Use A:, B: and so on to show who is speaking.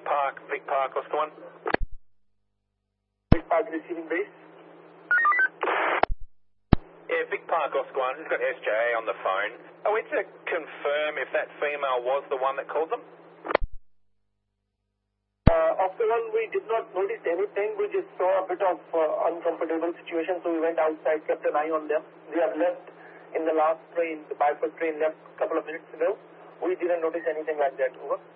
A: Vic Park, Oscar 1.
B: Vic Park receiving base.
A: Yeah, Vic Park, Oscar 1. Just got SJA on the phone. I went to confirm if that female was the one that called them.
B: Oscar 1, we did not notice anything. We just saw a bit of uncomfortable situation, so we went outside, kept an eye on them. They have left in the last train, the bypass train left a couple of minutes ago. We didn't notice anything like that. Over.